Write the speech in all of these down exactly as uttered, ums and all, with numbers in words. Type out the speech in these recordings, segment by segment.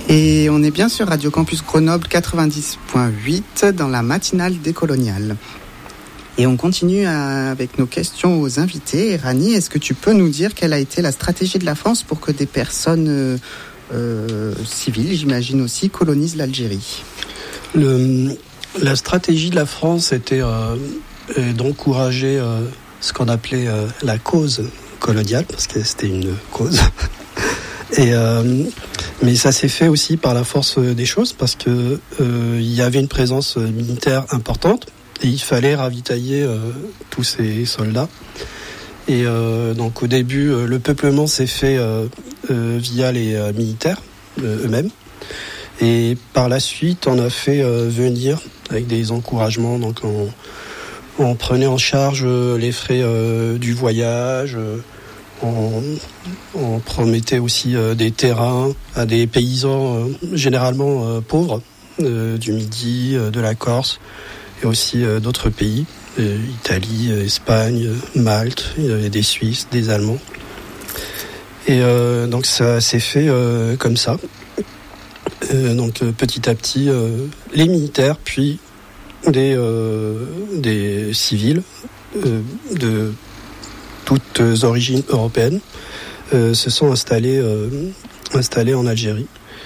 Et on est bien sur Radio Campus Grenoble quatre-vingt-dix virgule huit dans la matinale décoloniale. Et on continue à, avec nos questions aux invités. Rani, est-ce que tu peux nous dire quelle a été la stratégie de la France pour que des personnes euh, euh, civiles, j'imagine aussi, colonisent l'Algérie ? Le, la stratégie de la France était euh, d'encourager euh, ce qu'on appelait euh, la cause coloniale, parce que c'était une cause. Et, euh, mais ça s'est fait aussi par la force des choses, parce que euh, il y avait une présence militaire importante. Et il fallait ravitailler euh, tous ces soldats. Et euh, donc au début, euh, le peuplement s'est fait euh, euh, via les euh, militaires euh, eux-mêmes. Et par la suite, on a fait euh, venir avec des encouragements. Donc on, on prenait en charge euh, les frais euh, du voyage. Euh, on, on promettait aussi euh, des terrains à des paysans euh, généralement euh, pauvres euh, du Midi, euh, de la Corse. Et aussi euh, d'autres pays, euh, Italie, euh, Espagne, euh, Malte, il y avait des Suisses, des Allemands. Et euh, donc ça s'est fait euh, comme ça. Euh, donc euh, petit à petit, euh, les militaires, puis des, euh, des civils euh, de toutes origines européennes euh, se sont installés, euh, installés en Algérie.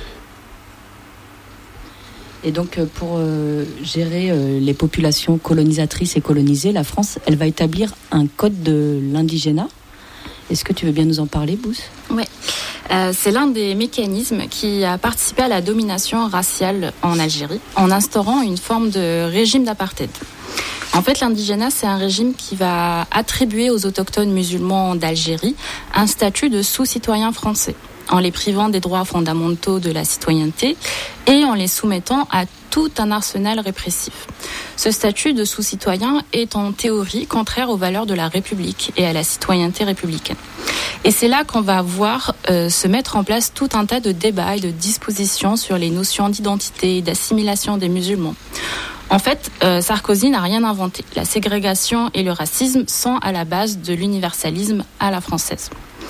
Et donc, pour euh, gérer euh, les populations colonisatrices et colonisées, la France, elle va établir un code de l'indigénat. Est-ce que tu veux bien nous en parler, Bous ? Oui, euh, c'est l'un des mécanismes qui a participé à la domination raciale en Algérie, en instaurant une forme de régime d'apartheid. En fait, l'indigénat, c'est un régime qui va attribuer aux autochtones musulmans d'Algérie un statut de sous-citoyen français, en les privant des droits fondamentaux de la citoyenneté et en les soumettant à tout un arsenal répressif. Ce statut de sous-citoyen est en théorie contraire aux valeurs de la République et à la citoyenneté républicaine. Et c'est là qu'on va voir euh, se mettre en place tout un tas de débats et de dispositions sur les notions d'identité et d'assimilation des musulmans. En fait, euh, Sarkozy n'a rien inventé. La ségrégation et le racisme sont à la base de l'universalisme à la française.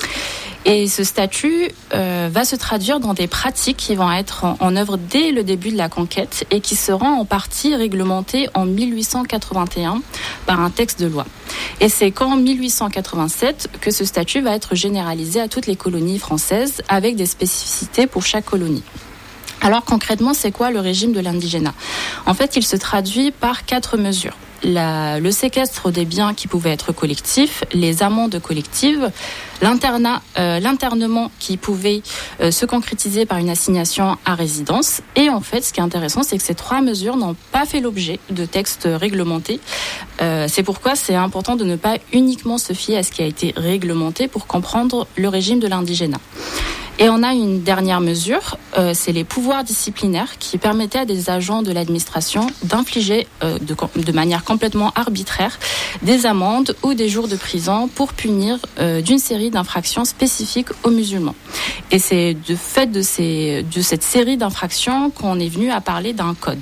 Et ce statut euh, va se traduire dans des pratiques qui vont être en, en œuvre dès le début de la conquête et qui seront en partie réglementées en mille huit cent quatre-vingt-un par un texte de loi. Et c'est qu'en mille huit cent quatre-vingt-sept que ce statut va être généralisé à toutes les colonies françaises avec des spécificités pour chaque colonie. Alors concrètement, c'est quoi le régime de l'indigénat ? En fait, il se traduit par quatre mesures. La, le séquestre des biens qui pouvaient être collectifs, les amendes collectives, l'internat, euh, l'internement qui pouvait euh, se concrétiser par une assignation à résidence. Et en fait, ce qui est intéressant, c'est que ces trois mesures n'ont pas fait l'objet de textes réglementés. Euh, c'est pourquoi c'est important de ne pas uniquement se fier à ce qui a été réglementé pour comprendre le régime de l'indigénat. Et on a une dernière mesure, euh, c'est les pouvoirs disciplinaires qui permettaient à des agents de l'administration d'infliger euh, de, de manière complètement arbitraire des amendes ou des jours de prison pour punir euh, d'une série d'infractions spécifiques aux musulmans. Et c'est de fait de, ces, de cette série d'infractions qu'on est venu à parler d'un code.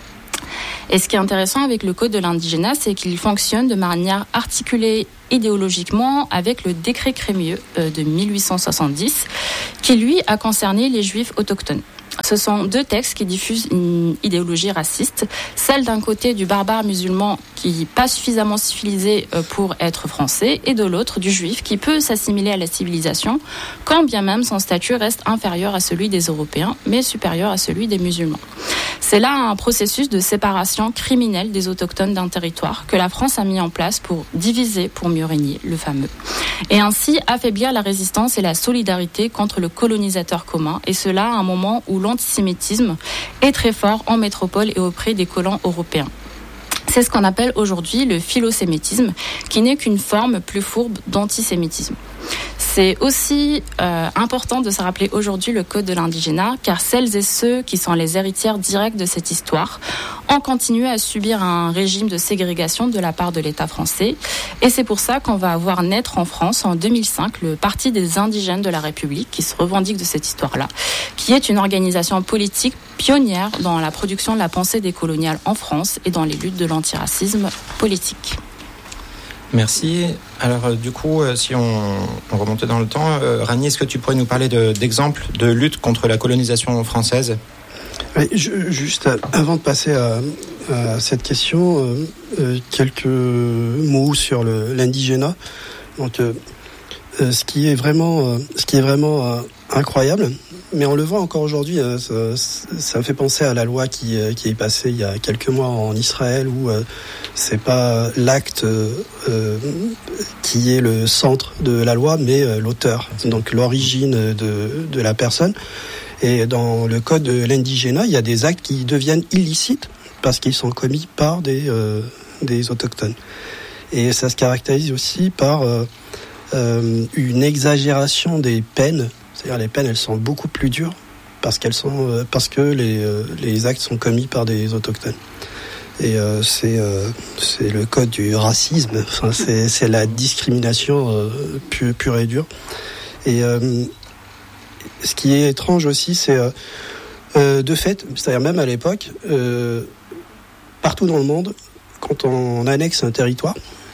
Et ce qui est intéressant avec le code de l'indigénat, c'est qu'il fonctionne de manière articulée idéologiquement avec le décret Crémieux de mille huit cent soixante-dix, qui lui a concerné les juifs autochtones. Ce sont deux textes qui diffusent une idéologie raciste, celle d'un côté du barbare musulman qui n'est pas suffisamment civilisé pour être français, et de l'autre du juif qui peut s'assimiler à la civilisation, quand bien même son statut reste inférieur à celui des Européens, mais supérieur à celui des musulmans. C'est là un processus de séparation criminelle des autochtones d'un territoire que la France a mis en place pour diviser, pour mieux régner, le fameux. Et ainsi affaiblir la résistance et la solidarité contre le colonisateur commun, et cela à un moment où l'antisémitisme est très fort en métropole et auprès des colons européens. C'est ce qu'on appelle aujourd'hui le philosémitisme, qui n'est qu'une forme plus fourbe d'antisémitisme. C'est aussi euh, important de se rappeler aujourd'hui le code de l'indigénat, car celles et ceux qui sont les héritières directes de cette histoire ont continué à subir un régime de ségrégation de la part de l'État français. Et c'est pour ça qu'on va avoir naître en France, en deux mille cinq, le Parti des indigènes de la République, qui se revendique de cette histoire-là, qui est une organisation politique pionnière dans la production de la pensée décoloniale en France et dans les luttes de l'antiracisme politique. Merci. Alors euh, du coup, euh, si on, on remonte dans le temps, euh, Rani, est-ce que tu pourrais nous parler de, d'exemples de lutte contre la colonisation française ? Oui, je, juste avant de passer à, à cette question, euh, euh, quelques mots sur le, l'indigénat. Donc, euh, euh, ce qui est vraiment, euh, ce qui est vraiment euh, incroyable, mais on le voit encore aujourd'hui. Euh, ça, ça fait penser à la loi qui, euh, qui est passée il y a quelques mois en Israël, où euh, c'est pas l'acte euh, qui est le centre de la loi, mais euh, l'auteur, donc l'origine de, de la personne. Et dans le code de l'indigénat, il y a des actes qui deviennent illicites parce qu'ils sont commis par des, euh, des autochtones. Et ça se caractérise aussi par euh, euh, une exagération des peines. C'est-à-dire les peines, elles sont beaucoup plus dures parce qu'elles sont euh, parce que les, euh, les actes sont commis par des autochtones. Et euh, c'est euh, c'est le code du racisme. Enfin, c'est c'est la discrimination euh, pure, pure et dure. Et euh, ce qui est étrange aussi, c'est euh, euh, de fait, c'est-à-dire même à l'époque, euh, partout dans le monde, quand on annexe un territoire,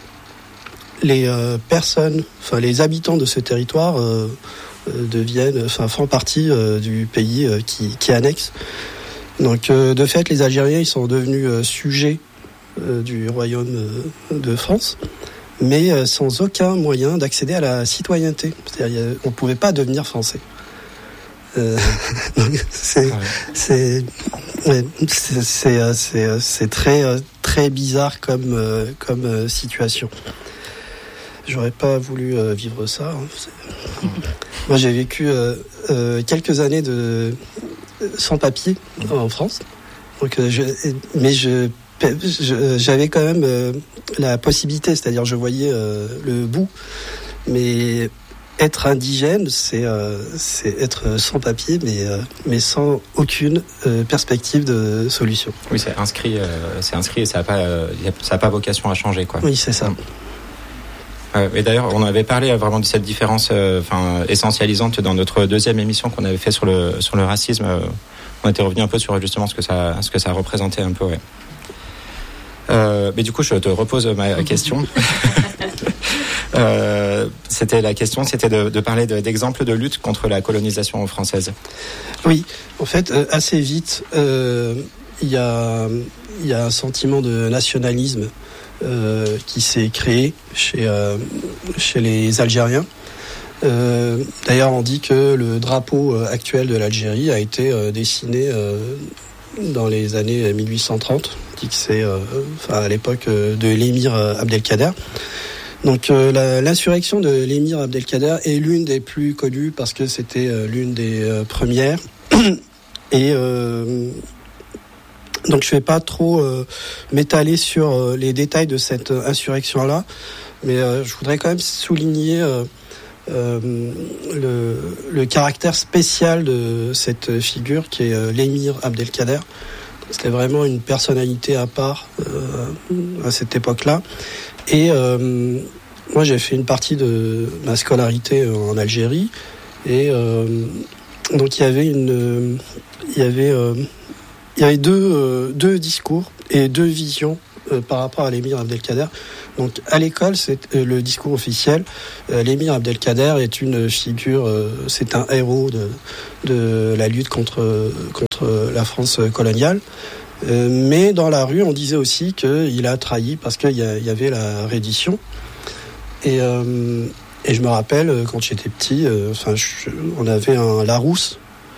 les euh, personnes, enfin les habitants de ce territoire euh, euh, deviennent, enfin font partie euh, du pays euh, qui, qui annexe. Donc euh, de fait, les Algériens, ils sont devenus euh, sujets euh, du royaume euh, de France, mais euh, sans aucun moyen d'accéder à la citoyenneté. C'est-à-dire, on ne pouvait pas devenir français. Euh, c'est, ah ouais. c'est, c'est, c'est, c'est, c'est très, très bizarre comme, comme euh, situation. J'aurais pas voulu euh, vivre ça. Hein. Moi, j'ai vécu euh, euh, quelques années de sans papier en France. Donc, euh, je, mais je, je, j'avais quand même euh, la possibilité, c'est-à-dire je voyais euh, le bout, mais être indigène, c'est, euh, c'est être sans papier, mais, euh, mais sans aucune euh, perspective de solution. Oui, c'est inscrit, euh, c'est inscrit et ça n'a pas, euh, ça a pas vocation à changer, quoi. Oui, c'est ça. Euh, et d'ailleurs, on avait parlé vraiment de cette différence euh, essentialisante dans notre deuxième émission qu'on avait fait sur le, sur le racisme. Euh, on était revenu un peu sur justement ce que ça, ce que ça représentait un peu, ouais. Euh, mais du coup, je te repose ma question. Euh, c'était la question, c'était de, de parler de, d'exemples de lutte contre la colonisation française. Oui, en fait, euh, assez vite, il euh, y a il y a un sentiment de nationalisme euh, qui s'est créé chez euh, chez les Algériens. Euh, d'ailleurs, on dit que le drapeau actuel de l'Algérie a été euh, dessiné euh, dans les années mille huit cent trente. On dit que c'est euh, enfin, à l'époque de l'émir Abdelkader. Donc euh, la, l'insurrection de l'émir Abdelkader est l'une des plus connues parce que c'était euh, l'une des euh, premières. Et euh, donc je ne vais pas trop euh, m'étaler sur euh, les détails de cette euh, insurrection-là, mais euh, je voudrais quand même souligner euh, euh, le, le caractère spécial de cette figure qui est euh, l'émir Abdelkader. C'était vraiment une personnalité à part euh, à cette époque-là. Et euh, moi, j'ai fait une partie de ma scolarité en Algérie, et euh, donc il y avait une, il y avait, euh, il y avait deux, euh, deux discours et deux visions euh, par rapport à l'émir Abdelkader. Donc à l'école, c'est euh, le discours officiel. Euh, l'émir Abdelkader est une figure, euh, c'est un héros de de la lutte contre contre la France coloniale. Euh, mais dans la rue, on disait aussi qu'il a trahi parce qu'il y, a, il y avait la reddition. Et, euh, et je me rappelle, quand j'étais petit, euh, enfin, je, on avait un Larousse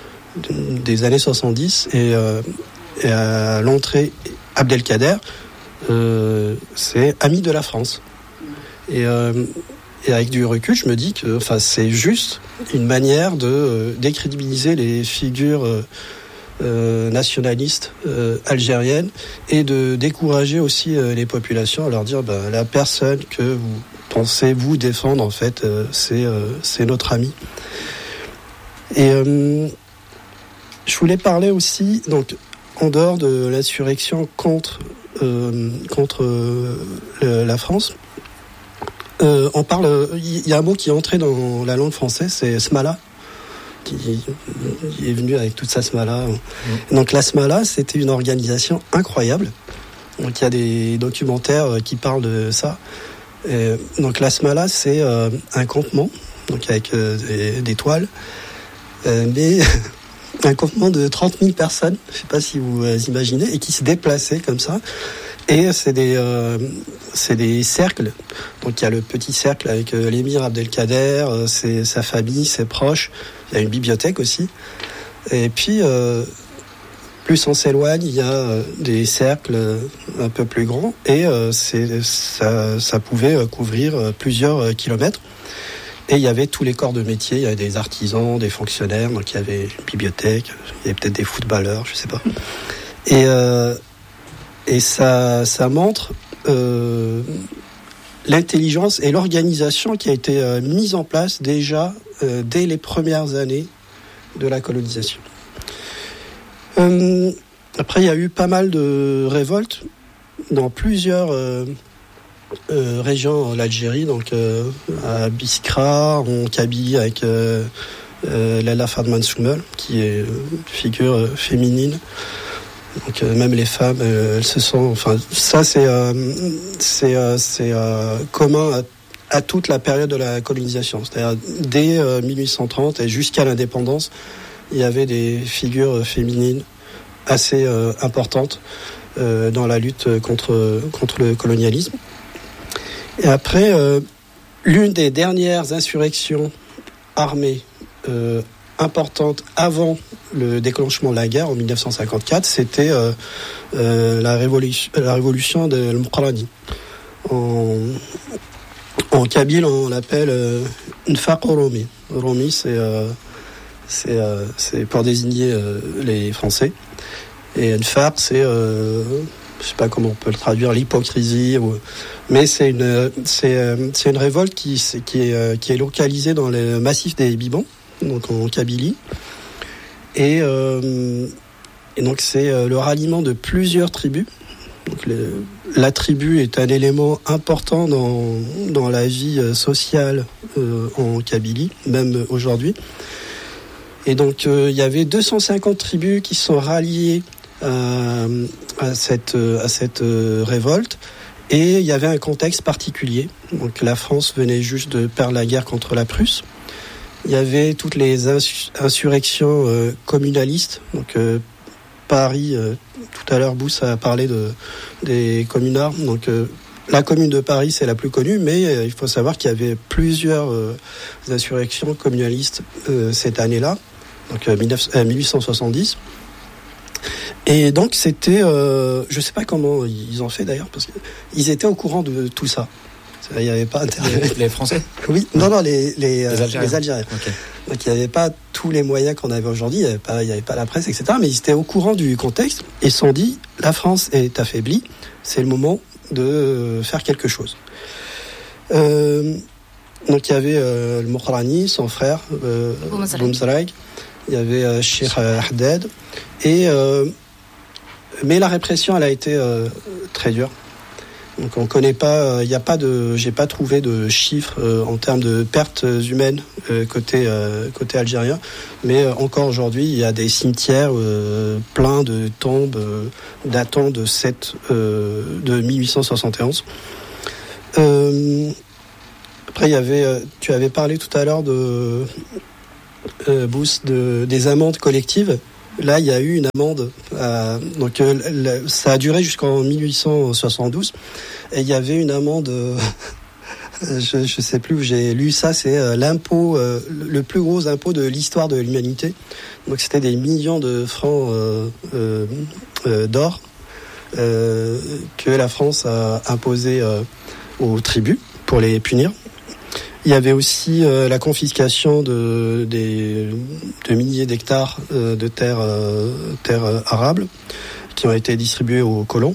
des années soixante-dix, et, euh, et à l'entrée, Abdelkader, euh, c'est ami de la France. Et, euh, et avec du recul, je me dis que enfin, c'est juste une manière de euh, décrédibiliser les figures euh, Euh, nationalistes euh, algériennes, et de décourager aussi euh, les populations à leur dire bah, la personne que vous pensez vous défendre, en fait euh, c'est, euh, c'est notre ami. Et euh, je voulais parler aussi, donc en dehors de l'insurrection contre, euh, contre euh, la France, euh, on parle, il y a un mot qui est entré dans la langue française, c'est Smala, qui est venu avec toute sa Smala. Mmh. Donc la Smala, c'était une organisation incroyable. Donc il y a des documentaires qui parlent de ça. Et donc la smala, c'est euh, un campement, donc avec euh, des, des toiles, euh, mais un campement de trente mille personnes, je ne sais pas si vous euh, imaginez, et qui se déplaçaient comme ça. Et c'est des, euh, c'est des cercles. Donc il y a le petit cercle avec euh, l'émir Abdelkader, euh, c'est, sa famille, ses proches. Il y a une bibliothèque aussi. Et puis, euh, plus on s'éloigne, il y a euh, des cercles euh, un peu plus grands. Et euh, c'est, ça, ça pouvait euh, couvrir euh, plusieurs euh, kilomètres. Et il y avait tous les corps de métier. Il y avait des artisans, des fonctionnaires. Donc il y avait une bibliothèque. Il y avait peut-être des footballeurs, je ne sais pas. Et... Euh, Et ça, ça montre euh, l'intelligence et l'organisation qui a été euh, mise en place déjà euh, dès les premières années de la colonisation. Euh, après, il y a eu pas mal de révoltes dans plusieurs euh, euh, régions de l'Algérie, donc euh, à Biskra, en Kabylie, avec euh, euh, Lalla Fadman Soumel, qui est une figure euh, féminine. Donc euh, même les femmes, euh, elles se sont. Enfin, ça c'est euh, c'est euh, c'est euh, commun à, à toute la période de la colonisation. C'est-à-dire dès euh, mille huit cent trente et jusqu'à l'indépendance, il y avait des figures féminines assez euh, importantes euh, dans la lutte contre contre le colonialisme. Et après, euh, l'une des dernières insurrections armées euh, importante avant le déclenchement de la guerre en dix-neuf cent cinquante-quatre, c'était euh, euh, la révolution, la révolution de l'Mqarani. En, en kabyle, on l'appelle euh, Nfaq Romi. Romi, c'est, euh, c'est, euh, c'est pour désigner euh, les Français. Et Nfaq, c'est, euh, je sais pas comment on peut le traduire, l'hypocrisie. Ou, mais c'est une, c'est, c'est une révolte qui, c'est, qui, est, qui est localisée dans le massif des Bibans, donc en Kabylie, et, euh, et donc c'est euh, le ralliement de plusieurs tribus. Donc les, la tribu est un élément important dans dans la vie sociale euh, en Kabylie, même aujourd'hui. Et donc euh, il y avait deux cent cinquante tribus qui sont ralliées à, à cette à cette euh, révolte. Et il y avait un contexte particulier. Donc la France venait juste de perdre la guerre contre la Prusse. Il y avait toutes les ins- insurrections euh, communalistes. Donc euh, Paris, euh, tout à l'heure Bousse a parlé de, des communards. Donc euh, la commune de Paris, c'est la plus connue, mais euh, il faut savoir qu'il y avait plusieurs euh, insurrections communalistes euh, cette année-là, donc euh, mille huit cent soixante-dix. Et donc c'était, euh, je ne sais pas comment ils ont fait d'ailleurs, parce qu'ils étaient au courant de tout ça. Il n'y avait pas Internet. Les, les Français ? Oui, non, non, les, les, les Algériens. Les Algériens. Okay. Donc il n'y avait pas tous les moyens qu'on avait aujourd'hui, il n'y avait pas, il n'y avait pas la presse, et cetera. Mais ils étaient au courant du contexte et se sont dit, la France est affaiblie, c'est le moment de faire quelque chose. Euh, donc il y avait euh, le Mqarani, son frère, euh, Boumzraïg, il y avait euh, Cheikh Haddad, et euh, mais la répression, elle a été euh, très dure. Donc on connaît pas, il euh, y a pas de, j'ai pas trouvé de chiffres euh, en termes de pertes humaines euh, côté euh, côté algérien, mais euh, encore aujourd'hui il y a des cimetières euh, pleins de tombes euh, datant de sept euh, de mille huit cent soixante et onze. Euh, après il y avait, euh, tu avais parlé tout à l'heure de euh, Bousse, de des amendes collectives. Là, il y a eu une amende. Euh, donc, euh, la, ça a duré jusqu'en mille huit cent soixante-douze. Et il y avait une amende. Euh, je ne sais plus où j'ai lu ça. C'est euh, l'impôt, euh, le plus gros impôt de l'histoire de l'humanité. Donc, c'était des millions de francs euh, euh, euh, d'or euh, que la France a imposé euh, aux tribus pour les punir. Il y avait aussi euh, la confiscation de, des, de milliers d'hectares euh, de terres, euh, terres euh, arables qui ont été distribuées aux colons.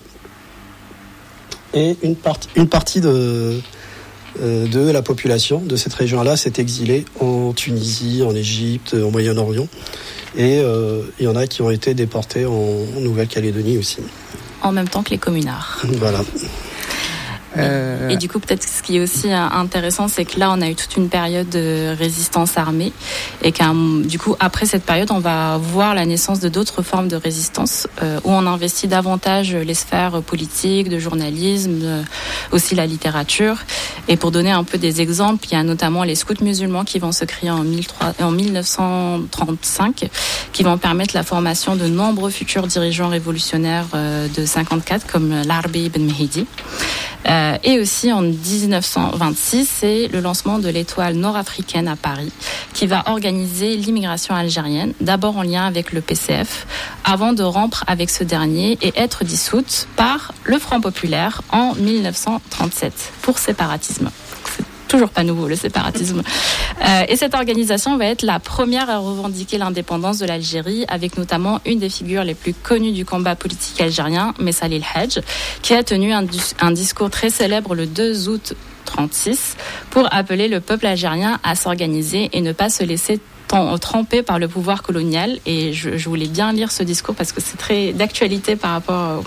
Et une, part, une partie de, euh, de la population de cette région-là s'est exilée en Tunisie, en Égypte, en Moyen-Orient. Et euh, il y en a qui ont été déportés en, en Nouvelle-Calédonie aussi. En même temps que les communards. Voilà. Euh... Et, et du coup, peut-être ce qui est aussi intéressant, c'est que là, on a eu toute une période de résistance armée et qu'un, du coup, après cette période, on va voir la naissance de d'autres formes de résistance euh, où on investit davantage les sphères politiques, de journalisme, euh, aussi la littérature. Et pour donner un peu des exemples, il y a notamment les scouts musulmans qui vont se créer en, en mille neuf cent trente-cinq, qui vont permettre la formation de nombreux futurs dirigeants révolutionnaires euh, de cinquante-quatre, comme l'Arbi ibn Mehdi. Euh, et aussi en dix-neuf cent vingt-six, c'est le lancement de l'étoile nord-africaine à Paris, qui va organiser l'immigration algérienne, d'abord en lien avec le P C F, avant de rompre avec ce dernier et être dissoute par le Front populaire en mille neuf cent trente-sept pour séparatisme. Toujours pas nouveau, le séparatisme. Euh, et cette organisation va être la première à revendiquer l'indépendance de l'Algérie, avec notamment une des figures les plus connues du combat politique algérien, Messa El Hadj, qui a tenu un, un discours très célèbre le deux août trente-six pour appeler le peuple algérien à s'organiser et ne pas se laisser trempé par le pouvoir colonial. Et je, je voulais bien lire ce discours parce que c'est très d'actualité par rapport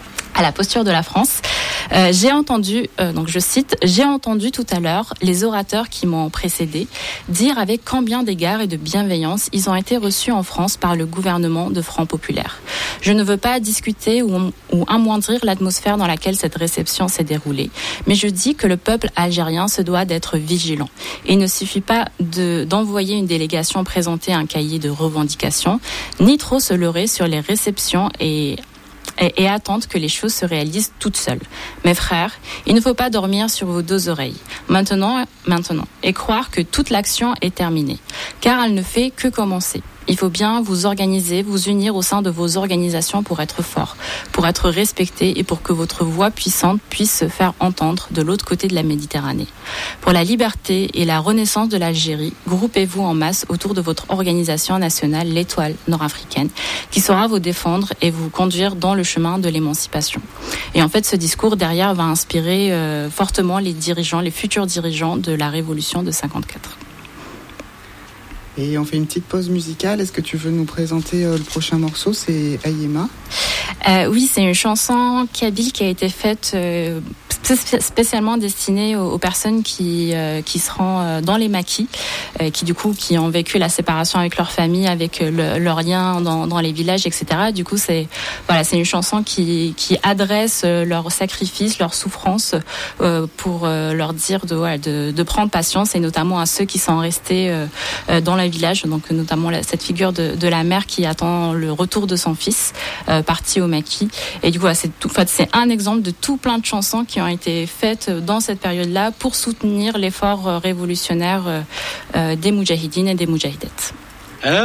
à la posture de la France. Euh, j'ai entendu, euh, donc je cite, j'ai entendu tout à l'heure les orateurs qui m'ont précédé dire avec combien d'égard et de bienveillance ils ont été reçus en France par le gouvernement de Front populaire. Je ne veux pas discuter ou, ou amoindrir l'atmosphère dans laquelle cette réception s'est déroulée, mais je dis que le peuple algérien se doit d'être vigilant. Et il ne suffit pas de, d'envoyer une délégation présenter un cahier de revendications, ni trop se leurrer sur les réceptions et Et, et attendre que les choses se réalisent toutes seules. Mes frères, il ne faut pas dormir sur vos deux oreilles. Maintenant, maintenant, et croire que toute l'action est terminée, car elle ne fait que commencer. Il faut bien vous organiser, vous unir au sein de vos organisations pour être fort, pour être respecté et pour que votre voix puissante puisse se faire entendre de l'autre côté de la Méditerranée. Pour la liberté et la renaissance de l'Algérie, groupez-vous en masse autour de votre organisation nationale, l'Étoile nord-africaine, qui saura vous défendre et vous conduire dans le chemin de l'émancipation. Et en fait, ce discours derrière va inspirer euh, fortement les dirigeants, les futurs dirigeants de la Révolution de cinquante-quatre. Et on fait une petite pause musicale. Est-ce que tu veux nous présenter euh, le prochain morceau? C'est Ayema. Euh, oui, c'est une chanson kabyle qui a été faite euh, spécialement destinée aux, aux personnes qui euh, qui se rendent euh, dans les maquis, euh, qui du coup qui ont vécu la séparation avec leur famille, avec le, leur lien dans, dans les villages, et cetera. Du coup, c'est voilà, c'est une chanson qui qui adresse euh, leur sacrifice, leur souffrance, euh, pour euh, leur dire de, ouais, de de prendre patience, et notamment à ceux qui sont restés euh, euh, dans le village. Donc notamment la, cette figure de, de la mère qui attend le retour de son fils euh, parti au maquis. Et du coup, c'est tout, en fait, c'est un exemple de tout plein de chansons qui ont été faites dans cette période-là pour soutenir l'effort révolutionnaire des moudjahidines et des moudjahidettes.